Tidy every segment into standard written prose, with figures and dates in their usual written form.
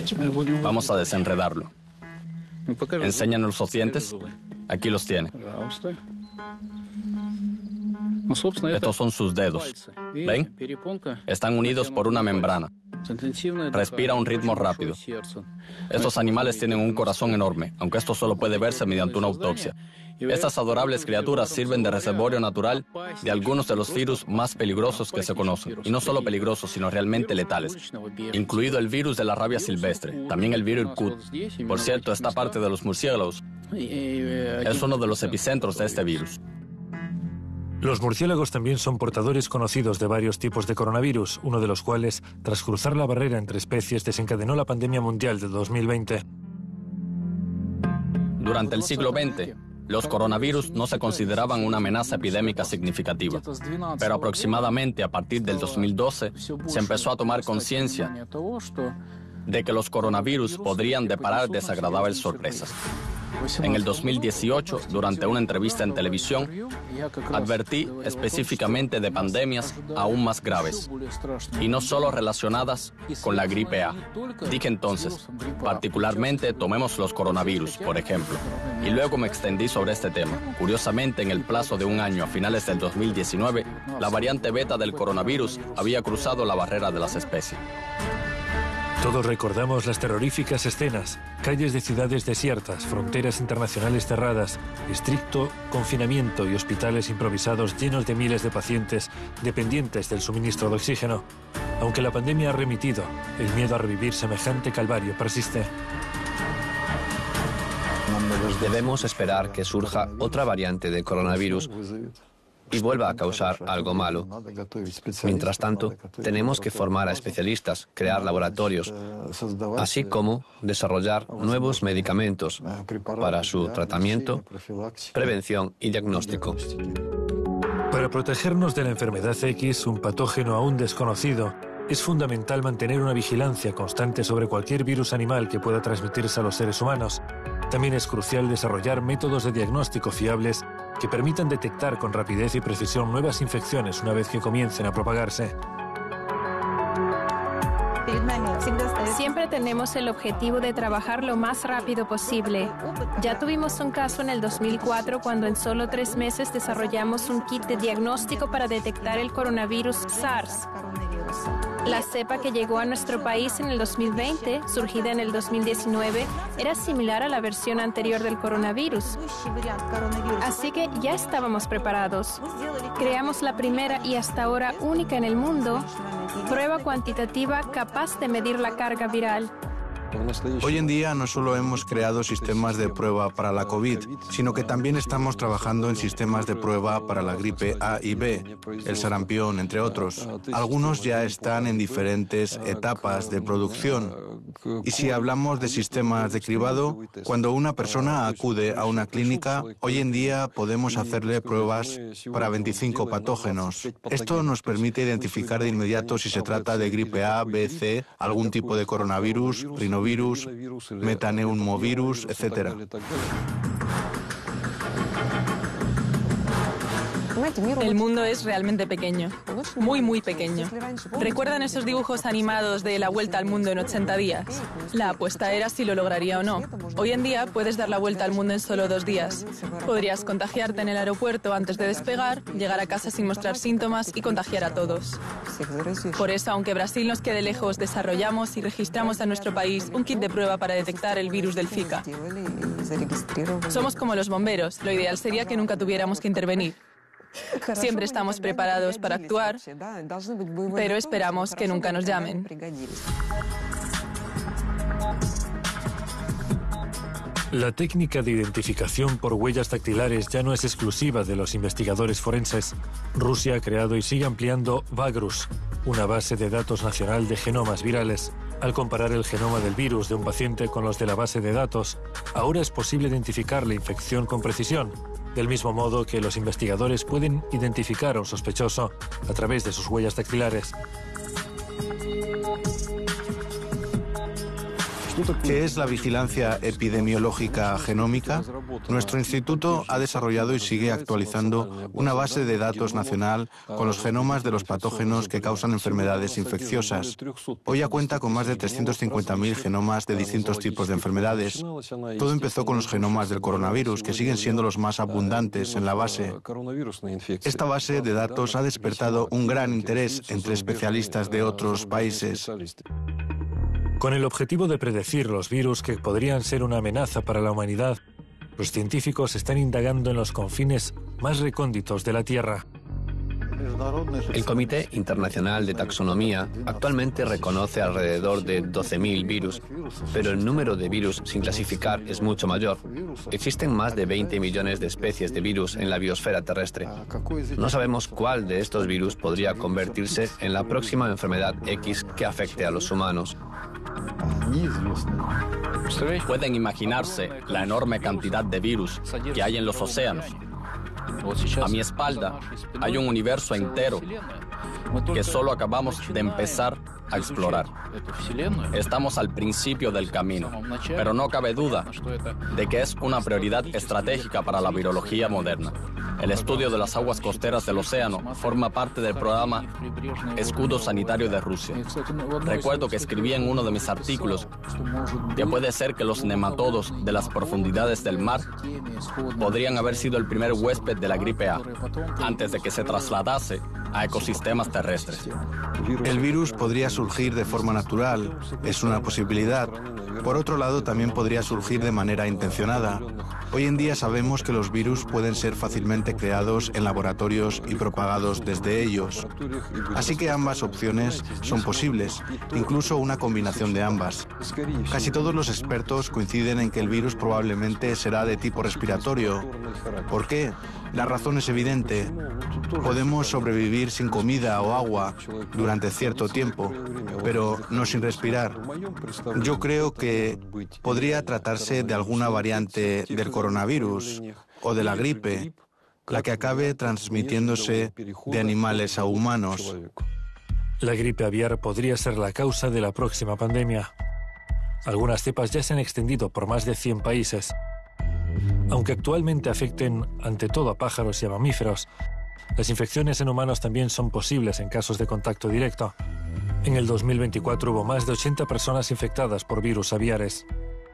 Vamos a desenredarlo. ¿Enséñanos los dientes? Aquí los tiene. Estos son sus dedos. ¿Ven? Están unidos por una membrana. Respira a un ritmo rápido. Estos animales tienen un corazón enorme, aunque esto solo puede verse mediante una autopsia. Estas adorables criaturas sirven de reservorio natural de algunos de los virus más peligrosos que se conocen. Y no solo peligrosos, sino realmente letales, incluido el virus de la rabia silvestre, también el virus Irkut. Por cierto, esta parte de los murciélagos es uno de los epicentros de este virus. Los murciélagos también son portadores conocidos de varios tipos de coronavirus, uno de los cuales, tras cruzar la barrera entre especies, desencadenó la pandemia mundial de 2020. Durante el siglo XX, los coronavirus no se consideraban una amenaza epidémica significativa, pero aproximadamente a partir del 2012 se empezó a tomar conciencia de que los coronavirus podrían deparar desagradables sorpresas. En el 2018, durante una entrevista en televisión, advertí específicamente de pandemias aún más graves, y no solo relacionadas con la gripe A. Dije entonces, particularmente tomemos los coronavirus, por ejemplo, y luego me extendí sobre este tema. Curiosamente, en el plazo de un año, a finales del 2019, la variante beta del coronavirus había cruzado la barrera de las especies. Todos recordamos las terroríficas escenas, calles de ciudades desiertas, fronteras internacionales cerradas, estricto confinamiento y hospitales improvisados llenos de miles de pacientes dependientes del suministro de oxígeno. Aunque la pandemia ha remitido, el miedo a revivir semejante calvario persiste. Debemos esperar que surja otra variante de coronavirus y vuelva a causar algo malo. Mientras tanto, tenemos que formar a especialistas, crear laboratorios, así como desarrollar nuevos medicamentos para su tratamiento, prevención y diagnóstico. Para protegernos de la enfermedad X, un patógeno aún desconocido, es fundamental mantener una vigilancia constante sobre cualquier virus animal que pueda transmitirse a los seres humanos. También es crucial desarrollar métodos de diagnóstico fiables que permitan detectar con rapidez y precisión nuevas infecciones una vez que comiencen a propagarse. Siempre tenemos el objetivo de trabajar lo más rápido posible. Ya tuvimos un caso en el 2004 cuando en solo 3 meses desarrollamos un kit de diagnóstico para detectar el coronavirus SARS. La cepa que llegó a nuestro país en el 2020, surgida en el 2019, era similar a la versión anterior del coronavirus. Así que ya estábamos preparados. Creamos la primera y hasta ahora única en el mundo prueba cuantitativa capaz de medir la carga viral. Hoy en día no solo hemos creado sistemas de prueba para la COVID, sino que también estamos trabajando en sistemas de prueba para la gripe A y B, el sarampión, entre otros. Algunos ya están en diferentes etapas de producción. Y si hablamos de sistemas de cribado, cuando una persona acude a una clínica, hoy en día podemos hacerle pruebas para 25 patógenos. Esto nos permite identificar de inmediato si se trata de gripe A, B, C, algún tipo de coronavirus, rinovirus, metaneumovirus, etc. El mundo es realmente pequeño, muy, muy pequeño. ¿Recuerdan esos dibujos animados de La Vuelta al Mundo en 80 días? La apuesta era si lo lograría o no. Hoy en día puedes dar la vuelta al mundo en solo 2 días. Podrías contagiarte en el aeropuerto antes de despegar, llegar a casa sin mostrar síntomas y contagiar a todos. Por eso, aunque Brasil nos quede lejos, desarrollamos y registramos a nuestro país un kit de prueba para detectar el virus del Zika. Somos como los bomberos. Lo ideal sería que nunca tuviéramos que intervenir. Siempre estamos preparados para actuar, pero esperamos que nunca nos llamen. La técnica de identificación por huellas dactilares ya no es exclusiva de los investigadores forenses. Rusia ha creado y sigue ampliando VAGRUS, una base de datos nacional de genomas virales. Al comparar el genoma del virus de un paciente con los de la base de datos, ahora es posible identificar la infección con precisión, del mismo modo que los investigadores pueden identificar a un sospechoso a través de sus huellas dactilares. ¿Qué es la vigilancia epidemiológica genómica? Nuestro instituto ha desarrollado y sigue actualizando una base de datos nacional con los genomas de los patógenos que causan enfermedades infecciosas. Hoy ya cuenta con más de 350.000 genomas de distintos tipos de enfermedades. Todo empezó con los genomas del coronavirus, que siguen siendo los más abundantes en la base. Esta base de datos ha despertado un gran interés entre especialistas de otros países. Con el objetivo de predecir los virus que podrían ser una amenaza para la humanidad, los científicos están indagando en los confines más recónditos de la Tierra. El Comité Internacional de Taxonomía actualmente reconoce alrededor de 12.000 virus, pero el número de virus sin clasificar es mucho mayor. Existen más de 20 millones de especies de virus en la biosfera terrestre. No sabemos cuál de estos virus podría convertirse en la próxima enfermedad X que afecte a los humanos. Pueden imaginarse la enorme cantidad de virus que hay en los océanos. A mi espalda hay un universo entero que solo acabamos de empezar a explorar. Estamos al principio del camino, pero no cabe duda de que es una prioridad estratégica para la virología moderna. El estudio de las aguas costeras del océano forma parte del programa Escudo Sanitario de Rusia. Recuerdo que escribí en uno de mis artículos que puede ser que los nematodos de las profundidades del mar podrían haber sido el primer huésped de la gripe A, antes de que se trasladase a ecosistemas terrestres. El virus podría surgir de forma natural, es una posibilidad. Por otro lado, también podría surgir de manera intencionada. Hoy en día sabemos que los virus pueden ser fácilmente creados en laboratorios y propagados desde ellos. Así que ambas opciones son posibles, incluso una combinación de ambas. Casi todos los expertos coinciden en que el virus probablemente será de tipo respiratorio. ¿Por qué? La razón es evidente. Podemos sobrevivir sin comida o agua durante cierto tiempo, pero no sin respirar. Yo creo que podría tratarse de alguna variante del coronavirus o de la gripe, la que acabe transmitiéndose de animales a humanos. La gripe aviar podría ser la causa de la próxima pandemia. Algunas cepas ya se han extendido por más de 100 países. Aunque actualmente afecten ante todo a pájaros y a mamíferos, las infecciones en humanos también son posibles en casos de contacto directo. En el 2024 hubo más de 80 personas infectadas por virus aviares.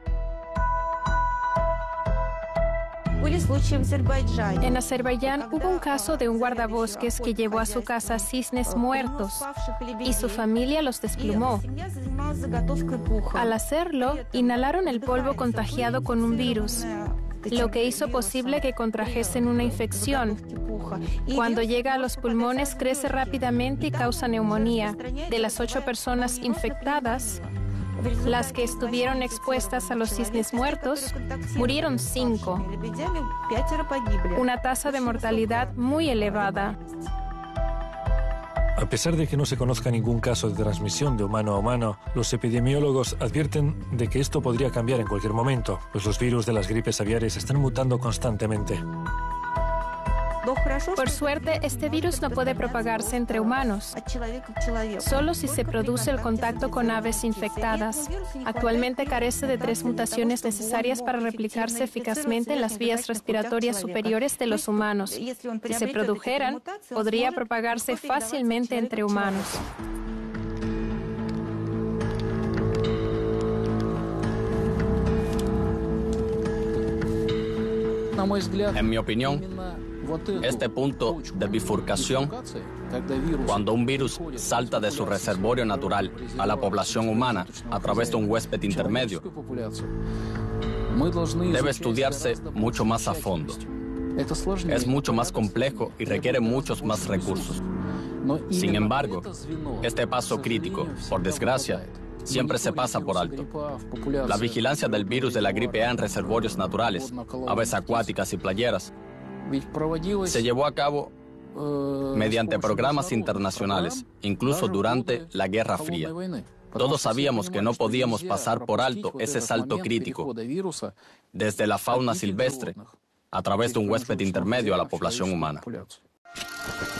En Azerbaiyán hubo un caso de un guardabosques que llevó a su casa cisnes muertos y su familia los desplumó. Al hacerlo, inhalaron el polvo contagiado con un virus, lo que hizo posible que contrajesen una infección. Cuando llega a los pulmones, crece rápidamente y causa neumonía. De las 8 personas infectadas, las que estuvieron expuestas a los cisnes muertos, murieron 5. Una tasa de mortalidad muy elevada. A pesar de que no se conozca ningún caso de transmisión de humano a humano, los epidemiólogos advierten de que esto podría cambiar en cualquier momento, pues los virus de las gripes aviares están mutando constantemente. Por suerte, este virus no puede propagarse entre humanos, solo si se produce el contacto con aves infectadas. Actualmente carece de 3 mutaciones necesarias para replicarse eficazmente en las vías respiratorias superiores de los humanos. Si se produjeran, podría propagarse fácilmente entre humanos. En mi opinión, este punto de bifurcación, cuando un virus salta de su reservorio natural a la población humana a través de un huésped intermedio, debe estudiarse mucho más a fondo. Es mucho más complejo y requiere muchos más recursos. Sin embargo, este paso crítico, por desgracia, siempre se pasa por alto. La vigilancia del virus de la gripe A en reservorios naturales, aves acuáticas y playeras, se llevó a cabo mediante programas internacionales, incluso durante la Guerra Fría. Todos sabíamos que no podíamos pasar por alto ese salto crítico desde la fauna silvestre a través de un huésped intermedio a la población humana.